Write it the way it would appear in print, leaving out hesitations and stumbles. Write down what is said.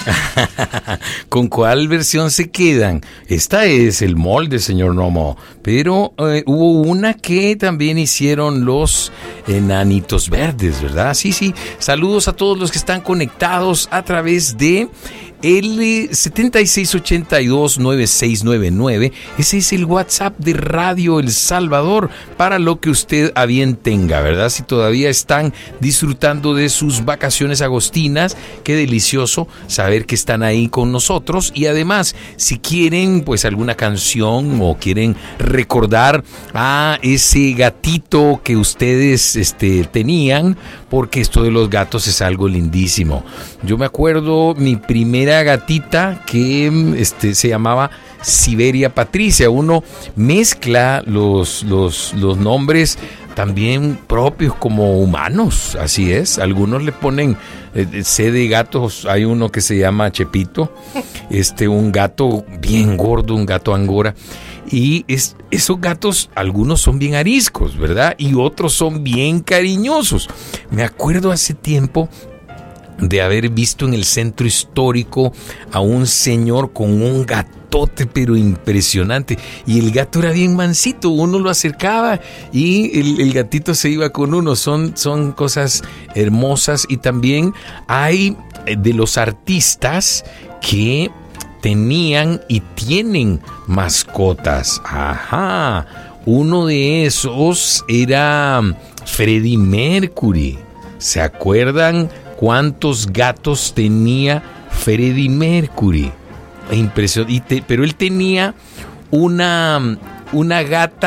¿Con cuál versión se quedan? Esta es el molde, señor Nomo. Pero hubo una que también hicieron los enanitos verdes, ¿verdad? Sí. Saludos a todos los que están conectados a través de el 7682-9699. Ese es el WhatsApp de Radio El Salvador para lo que usted a bien tenga, ¿verdad? Si todavía están disfrutando de sus vacaciones agostinas, qué delicioso saber que están ahí con nosotros. Y además, si quieren pues alguna canción o quieren recordar a ese gatito que ustedes tenían, porque esto de los gatos es algo lindísimo. Yo me acuerdo mi primera gatita que se llamaba Siberia Patricia. Uno mezcla los nombres también propios como humanos, así es. Algunos le ponen C de gatos. Hay uno que se llama Chepito, un gato bien gordo, un gato angora. Y esos gatos, algunos son bien ariscos, ¿verdad? Y otros son bien cariñosos. Me acuerdo hace tiempo de haber visto en el centro histórico a un señor con un gatote pero impresionante, y el gato era bien mansito. Uno lo acercaba y el gatito se iba con uno. Son cosas hermosas. Y también hay de los artistas que tenían y tienen mascotas. Ajá, uno de esos era Freddie Mercury. ¿Se acuerdan cuántos gatos tenía Freddie Mercury? Impresionante. Pero él tenía una gata